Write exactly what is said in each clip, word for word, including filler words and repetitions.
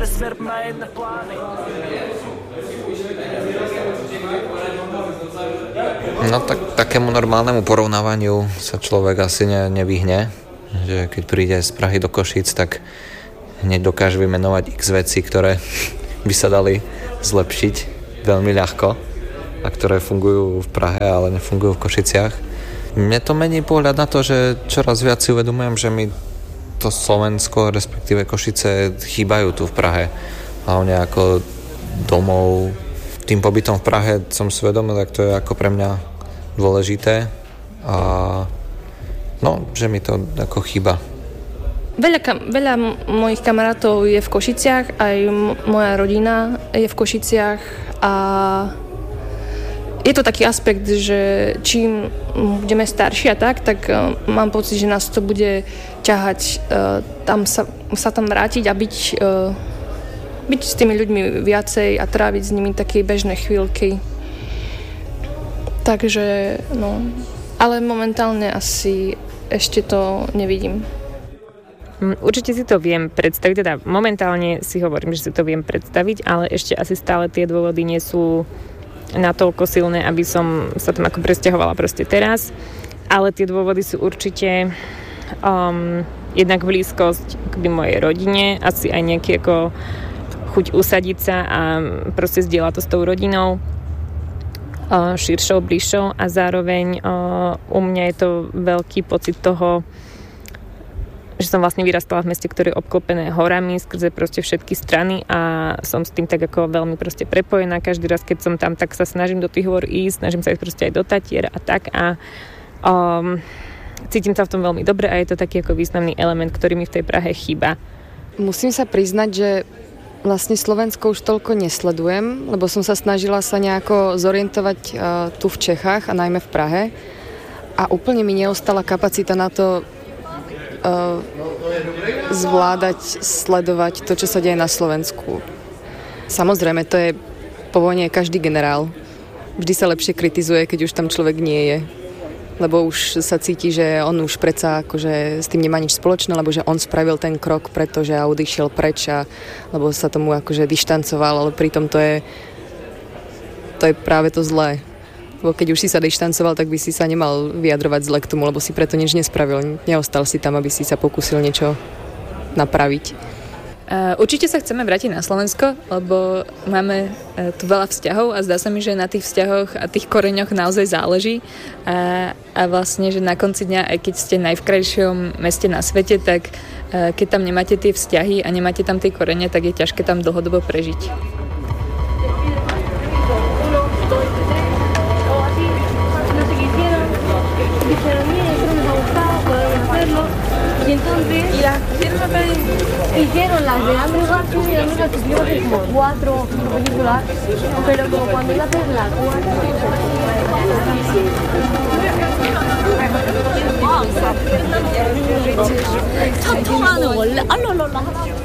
No tak takému normálnemu porovnávaniu sa človek asi ne, nevyhne, že keď príde z Prahy do Košíc, tak hneď dokáže vymenovať x vecí, ktoré by sa dali zlepšiť veľmi ľahko a ktoré fungujú v Prahe, ale nefungujú v Košiciach. Mne to mení pohľad na to, že čoraz viac si uvedomujem, že mi to Slovensko, respektíve Košice chýbajú tu v Prahe. Hlavne ako domov. Tým pobytom v Prahe som svedomil, tak to je ako pre mňa dôležité a no, že mi to ako chýba. Veľa, kam, veľa mojich kamarátov je v Košiciach, aj m- moja rodina je v Košiciach a je to taký aspekt, že čím budeme starší a tak, tak uh, mám pocit, že nás to bude ťahať uh, tam sa, sa tam vrátiť a byť, uh, byť s tými ľuďmi viacej a tráviť s nimi také bežné chvíľky. Takže, no, ale momentálne asi ešte to nevidím. Určite si to viem predstaviť, teda momentálne si hovorím, že si to viem predstaviť, ale ešte asi stále tie dôvody nie sú natoľko silné, aby som sa tam ako presťahovala proste teraz, ale tie dôvody sú určite um, jednak blízkosť k mojej rodine, asi aj nejaký ako chuť usadiť sa a proste zdieľať to s tou rodinou širšou, bližšou a zároveň uh, u mňa je to veľký pocit toho, že som vlastne vyrastala v meste, ktoré je obklopené horami skrze proste všetky strany a som s tým tak ako veľmi proste prepojená. Každý raz, keď som tam, tak sa snažím do tých hor ísť, snažím sa ísť proste aj do Tatier a tak a um, cítim sa v tom veľmi dobre a je to taký ako významný element, ktorý mi v tej Prahe chýba. Musím sa priznať, že vlastne Slovensko už toľko nesledujem, lebo som sa snažila sa nejako zorientovať uh, tu v Čechách a najmä v Prahe a úplne mi neostala kapacita na to uh, zvládať, sledovať to, čo sa deje na Slovensku. Samozrejme, to je po vojne každý generál. Vždy sa lepšie kritizuje, keď už tam človek nie je. Lebo už sa cíti, že on už predsa akože s tým nemá nič spoločné, lebo že on spravil ten krok, pretože a odišiel preč a lebo sa tomu akože dištancoval, ale pritom to je to je práve to zlé. Lebo keď už si sa dištancoval, tak by si sa nemal vyjadrovať zle k tomu, lebo si preto nič nespravil. Neostal si tam, aby si sa pokúsil niečo napraviť. Uh, určite sa chceme vrátiť na Slovensko, lebo máme uh, tu veľa vzťahov a zdá sa mi, že na tých vzťahoch a tých koreňoch naozaj záleží a, a vlastne, že na konci dňa, aj keď ste v najkrajšom meste na svete, tak uh, keď tam nemáte tie vzťahy a nemáte tam tie korene, tak je ťažké tam dlhodobo prežiť. Y entonces, y las hicieron las de Andrew Garfield y Andrew Garfield creo que como cuatro películas, pero como cuando iba a hacer la cuarta. 통화는 원래 알로로라.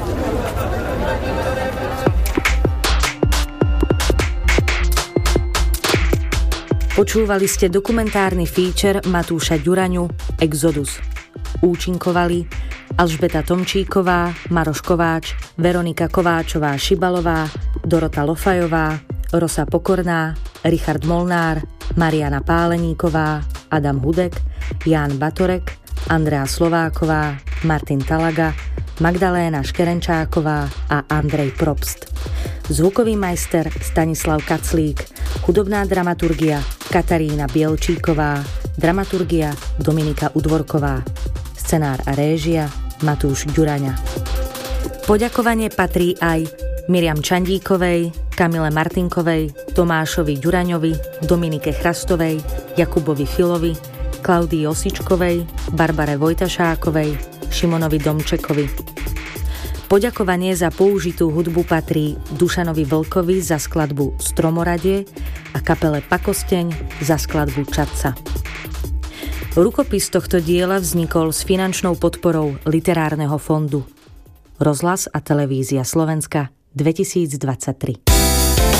Počúvali ste dokumentárny feature Matúša Ďuraňu Exodus. Účinkovali Alžbeta Tomčíková, Maroš Kováč, Veronika Kováčová-Šibalová, Dorota Lofajová, Rosa Pokorná, Richard Molnár, Mariana Páleníková, Adam Hudek, Ján Batorek, Andrea Slováková, Martin Talaga, Magdaléna Škerenčáková a Andrej Probst. Zvukový majster Stanislav Kaclík, hudobná dramaturgia Katarína Bielčíková, dramaturgia Dominika Udvorková, scenár a réžia Matúš Ďuraňa. Poďakovanie patrí aj Miriam Čandíkovej, Kamile Martinkovej, Tomášovi Ďuraňovi, Dominike Chrastovej, Jakubovi Filovi, Klaudii Osičkovej, Barbare Vojtašákovej, Šimonovi Domčekovi. Poďakovanie za použitú hudbu patrí Dušanovi Vlkovi za skladbu Stromoradie a kapele Pakosteň za skladbu Čadca. Rukopis tohto diela vznikol s finančnou podporou Literárneho fondu. Rozhlas a televízia Slovenska dvetisícdvadsaťtri.